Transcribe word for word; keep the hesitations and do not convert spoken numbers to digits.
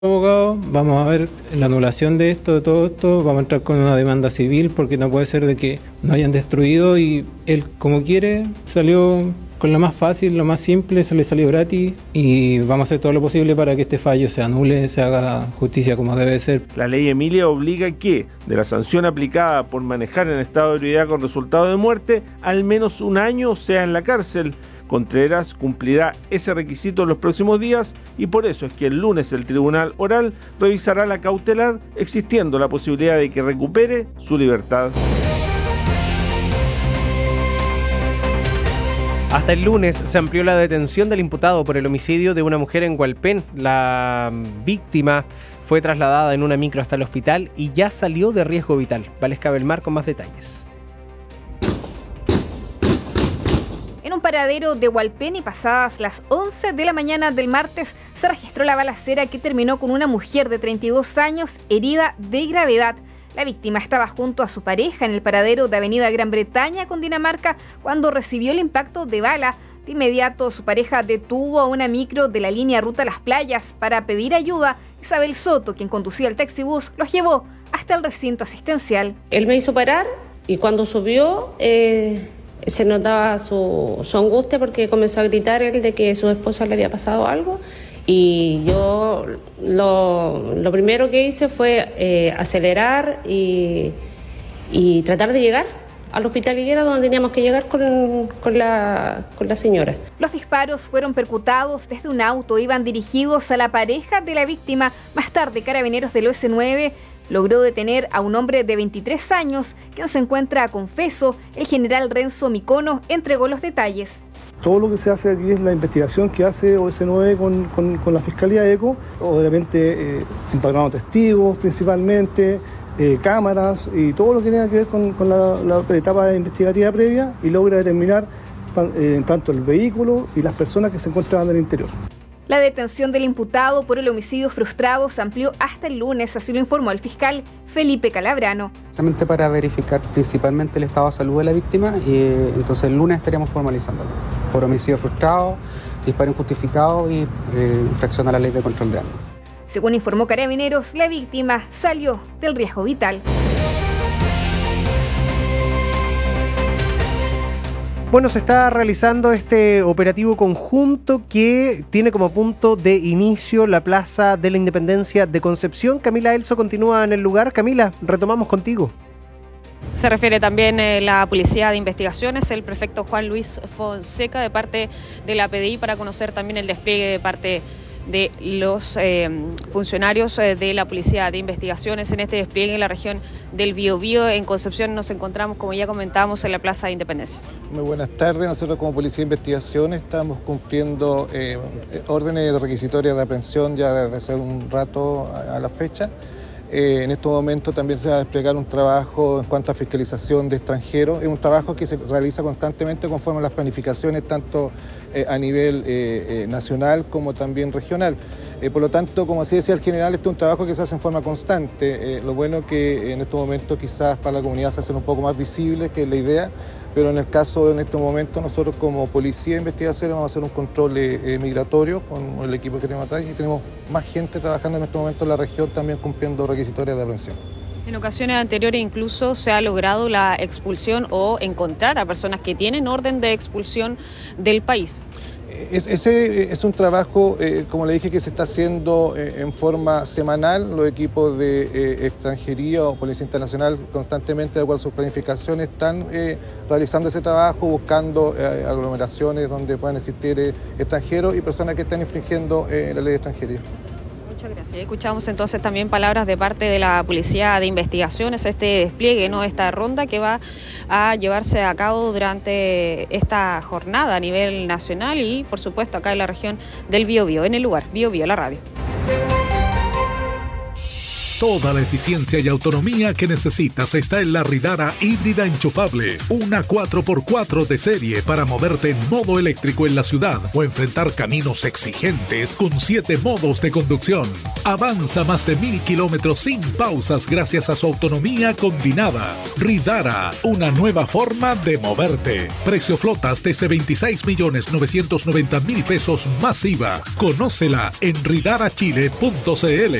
Abogado, vamos a ver la anulación de esto, de todo esto, vamos a entrar con una demanda civil porque no puede ser de que nos hayan destruido y él como quiere salió con lo más fácil, lo más simple, se le salió gratis y vamos a hacer todo lo posible para que este fallo se anule, se haga justicia como debe ser. La ley Emilia obliga que, de la sanción aplicada por manejar en estado de ebriedad con resultado de muerte, al menos un año sea en la cárcel. Contreras cumplirá ese requisito en los próximos días y por eso es que el lunes el Tribunal Oral revisará la cautelar, existiendo la posibilidad de que recupere su libertad. Hasta el lunes se amplió la detención del imputado por el homicidio de una mujer en Hualpén. La víctima fue trasladada en una micro hasta el hospital y ya salió de riesgo vital. Valesca Belmar con más detalles. En un paradero de Hualpén y pasadas las once de la mañana del martes se registró la balacera que terminó con una mujer de treinta y dos años herida de gravedad. La víctima estaba junto a su pareja en el paradero de Avenida Gran Bretaña con Dinamarca cuando recibió el impacto de bala. De inmediato su pareja detuvo a una micro de la línea Ruta Las Playas para pedir ayuda. Isabel Soto, quien conducía el taxibús, los llevó hasta el recinto asistencial. Él me hizo parar y cuando subió eh, se notaba su, su angustia porque comenzó a gritar él de que a su esposa le había pasado algo. Y yo lo, lo primero que hice fue eh, acelerar y, y tratar de llegar al hospital Higuera, donde teníamos que llegar con, con, la, con la señora. Los disparos fueron percutados desde un auto, iban dirigidos a la pareja de la víctima. Más tarde, Carabineros del O S nueve logró detener a un hombre de veintitrés años, quien se encuentra confeso. El general Renzo Micono entregó los detalles. Todo lo que se hace aquí es la investigación que hace O S nueve con, con, con la Fiscalía ECO, o de repente eh, empadronando testigos principalmente, eh, cámaras y todo lo que tenga que ver con, con la, la etapa investigativa previa y logra determinar eh, tanto el vehículo y las personas que se encontraban en el interior. La detención del imputado por el homicidio frustrado se amplió hasta el lunes, así lo informó el fiscal Felipe Calabrano. Precisamente para verificar principalmente el estado de salud de la víctima y entonces el lunes estaríamos formalizándolo por homicidio frustrado, disparo injustificado y eh, infracción a la ley de control de armas. Según informó Carabineros, la víctima salió del riesgo vital. Bueno, se está realizando este operativo conjunto que tiene como punto de inicio la Plaza de la Independencia de Concepción. Camila Elso continúa en el lugar. Camila, retomamos contigo. Se refiere también eh, la Policía de Investigaciones, el prefecto Juan Luis Fonseca de parte de la P D I para conocer también el despliegue de parte de los eh, funcionarios eh, de la Policía de Investigaciones en este despliegue en la región del Biobío. En Concepción nos encontramos, como ya comentábamos, en la Plaza de Independencia. Muy buenas tardes. Nosotros como Policía de Investigaciones estamos cumpliendo eh, órdenes requisitorias de aprehensión ya desde hace un rato a, a la fecha. Eh, en este momento también se va a desplegar un trabajo en cuanto a fiscalización de extranjeros. Es un trabajo que se realiza constantemente conforme a las planificaciones, tanto eh, a nivel eh, eh, nacional como también regional. Eh, por lo tanto, como así decía el general, este es un trabajo que se hace en forma constante. Eh, lo bueno que en este momento quizás para la comunidad se hace un poco más visible, que es la idea, pero en el caso de en este momento nosotros como Policía de Investigaciones vamos a hacer un control eh, migratorio con el equipo que tenemos atrás y tenemos más gente trabajando en este momento en la región también cumpliendo requisitorias de aprehensión. En ocasiones anteriores incluso se ha logrado la expulsión o encontrar a personas que tienen orden de expulsión del país. Es, ese es un trabajo, eh, como le dije, que se está haciendo eh, en forma semanal. Los equipos de eh, extranjería o Policía Internacional constantemente, de acuerdo a sus planificaciones, están eh, realizando ese trabajo, buscando eh, aglomeraciones donde puedan existir eh, extranjeros y personas que están infringiendo eh, la ley de extranjería. Muchas gracias. Escuchamos entonces también palabras de parte de la Policía de Investigaciones, este despliegue, ¿no? Esta ronda que va a llevarse a cabo durante esta jornada a nivel nacional y, por supuesto, acá en la región del Biobío, en el lugar Biobío, la radio. Toda la eficiencia y autonomía que necesitas está en la Ridara híbrida enchufable. Una cuatro por cuatro de serie para moverte en modo eléctrico en la ciudad o enfrentar caminos exigentes con siete modos de conducción. Avanza más de mil kilómetros sin pausas gracias a su autonomía combinada. Ridara, una nueva forma de moverte. Precio flotas desde veintiséis millones novecientos noventa mil pesos más I V A. Conócela en ridara chile punto c l.